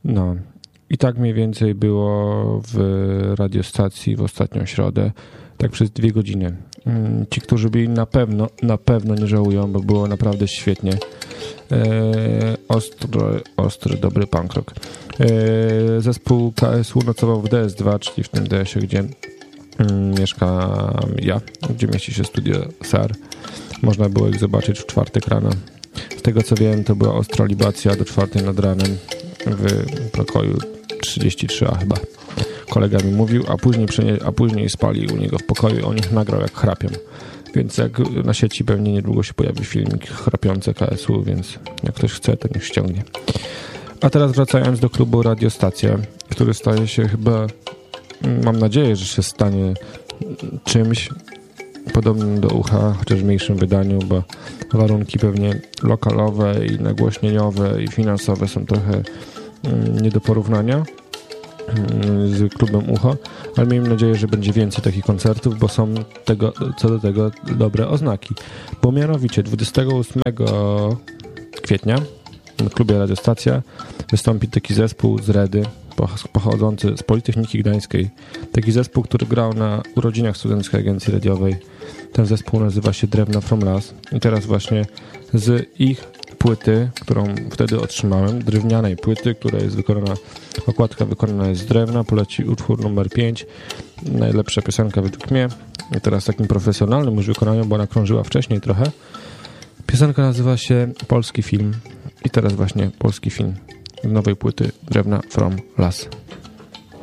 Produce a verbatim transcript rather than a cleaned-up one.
No i tak mniej więcej było w radiostacji w ostatnią środę, tak przez dwie godziny. Ci, którzy byli na pewno, na pewno nie żałują, bo było naprawdę świetnie. Eee, ostry, ostry, dobry punk rock. Eee, zespół K S U nocował w D S dwa, czyli w tym D S-ie, gdzie mm, mieszkam ja, gdzie mieści się studio S A R. Można było ich zobaczyć w czwartek rano. Z tego co wiem, to była ostra libacja do czwartej nad ranem w pokoju trzydzieści trzy A chyba. Kolega mi mówił, a później, a później spali u niego w pokoju i on ich nagrał jak chrapią. Więc jak na sieci pewnie niedługo się pojawi filmik chrapiące K S U, więc jak ktoś chce, to niech ściągnie. A teraz wracając do klubu Radiostacja, który staje się chyba, mam nadzieję, że się stanie czymś podobnym do Ucha, chociaż w mniejszym wydaniu, bo warunki pewnie lokalowe i nagłośnieniowe i finansowe są trochę nie do porównania z klubem Ucho, ale miejmy nadzieję, że będzie więcej takich koncertów, bo są tego, co do tego dobre oznaki. Bo mianowicie dwudziestego ósmego kwietnia w klubie Radiostacja wystąpi taki zespół z Redy, pochodzący z Politechniki Gdańskiej. Taki zespół, który grał na urodzinach Studenckiej Agencji Radiowej. Ten zespół nazywa się Drewna from Las. I teraz właśnie z ich płyty, którą wtedy otrzymałem, drewnianej płyty, która jest wykonana, okładka wykonana jest z drewna, poleci utwór numer pięć, najlepsza piosenka według mnie, i teraz w takim profesjonalnym już wykonaniu, bo ona krążyła wcześniej trochę. Piosenka nazywa się Polski Film i teraz właśnie polski film z nowej płyty Drewna from Las.